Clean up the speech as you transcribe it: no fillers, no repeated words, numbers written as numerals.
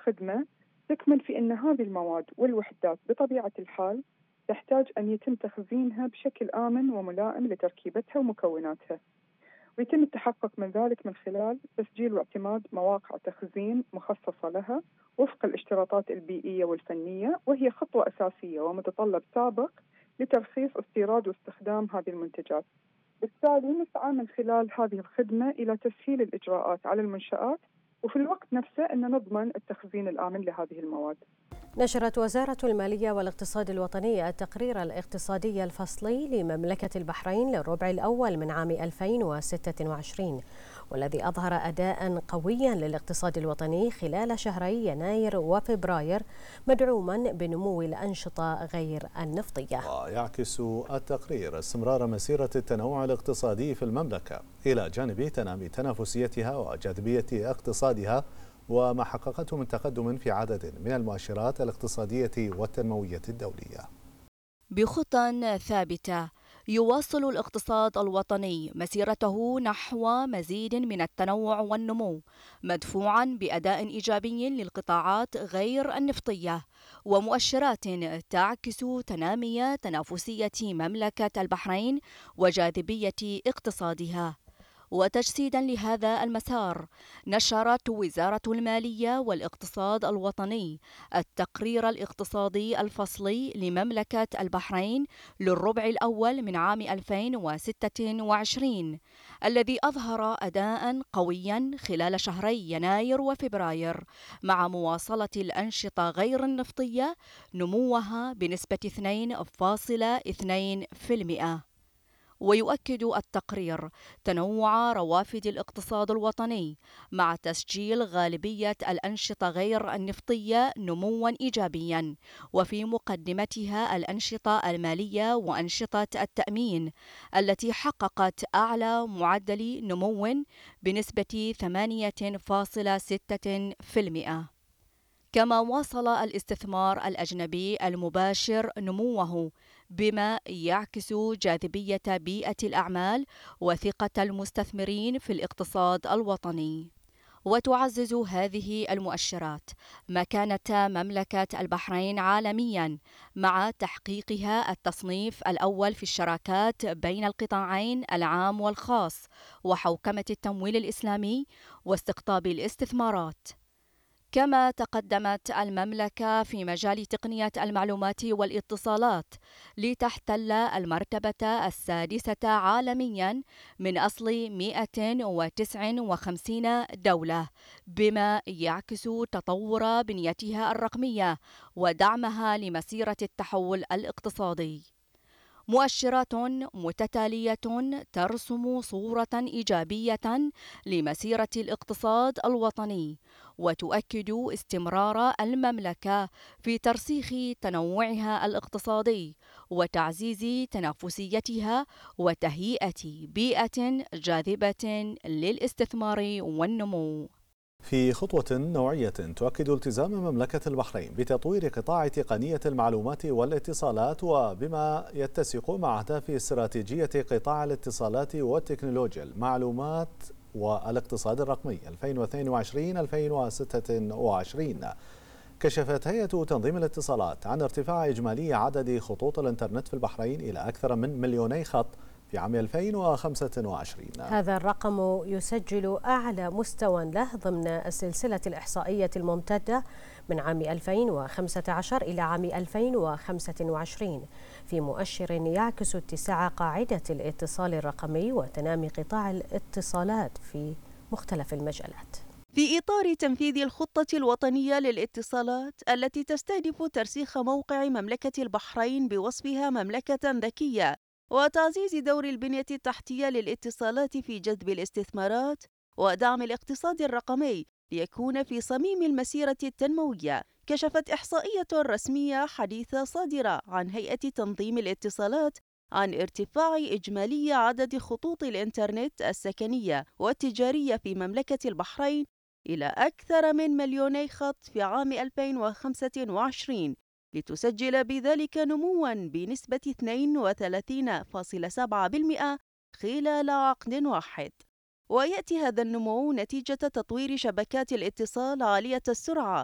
الخدمة تكمن في أن هذه المواد والوحدات بطبيعة الحال تحتاج أن يتم تخزينها بشكل آمن وملائم لتركيبتها ومكوناتها، ويتم التحقق من ذلك من خلال تسجيل واعتماد مواقع تخزين مخصصة لها وفق الاشتراطات البيئية والفنية، وهي خطوة أساسية ومتطلب سابق لترخيص استيراد واستخدام هذه المنتجات. بالتالي نسعى من خلال هذه الخدمة إلى تسهيل الإجراءات على المنشآت، وفي الوقت نفسه أن نضمن التخزين الآمن لهذه المواد. نشرت وزارة المالية والاقتصاد الوطني التقرير الاقتصادي الفصلي لمملكة البحرين للربع الأول من عام 2026، والذي أظهر أداء قويا للاقتصاد الوطني خلال شهري يناير وفبراير، مدعوما بنمو الأنشطة غير النفطية. ويعكس التقرير استمرار مسيرة التنوع الاقتصادي في المملكة إلى جانب تنامي تنافسيتها وجاذبية اقتصادها، وما حققته من تقدم في عدد من المؤشرات الاقتصادية والتنموية الدولية. بخطى ثابتة يواصل الاقتصاد الوطني مسيرته نحو مزيد من التنوع والنمو، مدفوعا بأداء إيجابي للقطاعات غير النفطية ومؤشرات تعكس تنامي تنافسية مملكة البحرين وجاذبية اقتصادها. وتجسيدا لهذا المسار، نشرت وزارة المالية والاقتصاد الوطني التقرير الاقتصادي الفصلي لمملكة البحرين للربع الأول من عام 2026، الذي أظهر أداء قويا خلال شهري يناير وفبراير، مع مواصلة الأنشطة غير النفطية نموها بنسبة 2.2%. ويؤكد التقرير تنوع روافد الاقتصاد الوطني مع تسجيل غالبية الأنشطة غير النفطية نموا إيجابيا، وفي مقدمتها الأنشطة المالية وأنشطة التأمين التي حققت أعلى معدل نمو بنسبة 8.6%. كما واصل الاستثمار الأجنبي المباشر نموه، بما يعكس جاذبية بيئة الأعمال وثقة المستثمرين في الاقتصاد الوطني. وتعزز هذه المؤشرات مكانة مملكة البحرين عالميا، مع تحقيقها التصنيف الأول في الشراكات بين القطاعين العام والخاص وحوكمة التمويل الإسلامي واستقطاب الاستثمارات. كما تقدمت المملكة في مجال تقنية المعلومات والاتصالات لتحتل المرتبة السادسة عالميا من أصل 159 دولة، بما يعكس تطور بنيتها الرقمية ودعمها لمسيرة التحول الاقتصادي. مؤشرات متتالية ترسم صورة إيجابية لمسيرة الاقتصاد الوطني، وتؤكد استمرار المملكة في ترسيخ تنوعها الاقتصادي وتعزيز تنافسيتها وتهيئة بيئة جاذبة للاستثمار والنمو. في خطوة نوعية تؤكد التزام مملكة البحرين بتطوير قطاع تقنية المعلومات والاتصالات، وبما يتسق مع أهداف استراتيجية قطاع الاتصالات والتكنولوجيا المعلومات والاقتصاد الرقمي 2022-2026. كشفت هيئة تنظيم الاتصالات عن ارتفاع إجمالي عدد خطوط الإنترنت في البحرين إلى أكثر من 2,000,000 خط في عام 2025. هذا الرقم يسجل أعلى مستوى له ضمن السلسلة الإحصائية الممتدة من عام 2015 إلى عام 2025، في مؤشر يعكس اتساع قاعدة الاتصال الرقمي وتنامي قطاع الاتصالات في مختلف المجالات. في إطار تنفيذ الخطة الوطنية للاتصالات التي تستهدف ترسيخ موقع مملكة البحرين بوصفها مملكة ذكية وتعزيز دور البنية التحتية للاتصالات في جذب الاستثمارات ودعم الاقتصاد الرقمي ليكون في صميم المسيرة التنموية، كشفت إحصائية رسمية حديثة صادرة عن هيئة تنظيم الاتصالات عن ارتفاع إجمالي عدد خطوط الإنترنت السكنية والتجارية في مملكة البحرين إلى أكثر من 2,000,000 خط في عام 2025، لتسجل بذلك نمواً بنسبة 32.7% خلال عقد واحد. ويأتي هذا النمو نتيجة تطوير شبكات الاتصال عالية السرعة